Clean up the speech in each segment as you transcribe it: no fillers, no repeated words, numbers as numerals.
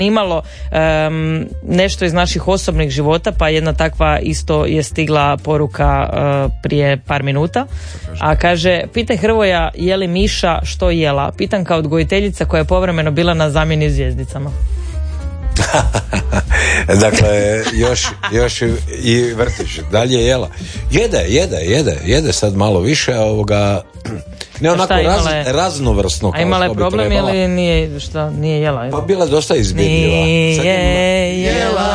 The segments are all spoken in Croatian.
imalo nešto iz naših osobnih života, pa jedna takva isto je stigla poruka prije par minuta, a kaže: pitaj Hrvoja je li Miša što jela, pitam kao odgojiteljica koja je povremeno bila na zamjeni u Zvijezdicama. Dakle, još i vrtić, dalje jela. Jede sad malo više ne onako raznovrsno. A imala je problem ili nije jela? Pa bila dosta izbirljiva. Nije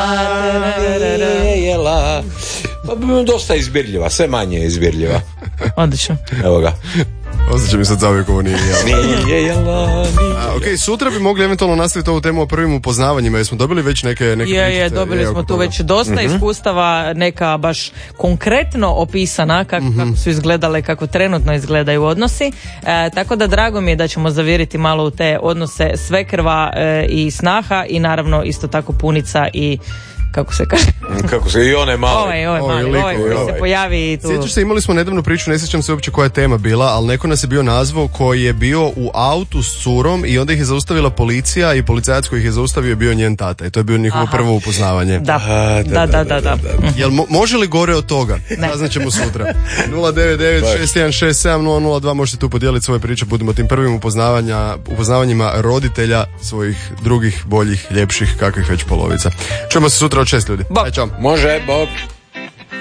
jela. Pa dosta izbirljiva, sve manje izbirljiva. Odlično. Evo ga. Osjećam mi sad zavijek ovo nije jela. Nije jela. Ok, sutra bi mogli eventualno nastaviti ovu temu o prvim upoznavanjima. Jesmo dobili već neke Je, dobili smo tu već dosta iskustava, neka baš konkretno opisana kako su izgledale, kako trenutno izgledaju odnosi. Tako da drago mi je da ćemo zaviriti malo u te odnose svekrva i snaha i naravno isto tako punica i kako se kaže? Kako se i one male. Ovaj koji se pojavi i tu. Sjećaš se, imali smo nedavnu priču, ne sjećam se uopće koja je tema bila, ali neko nas je bio nazvao koji je bio u autu s curom i onda ih je zaustavila policija i policajac koji ih je zaustavio je bio njen tata i to je bio njihovo prvo upoznavanje. Da. Jel može li gore od toga? Saznaćemo sutra. 099-616-7002 možete tu podijeliti svoje priče, budemo tim prvim upoznavanjima roditelja svojih drugih, boljih, ljepših, kakvih već polovica. Čujemo se sutra od 6 ljudi. Bok. Može, bok.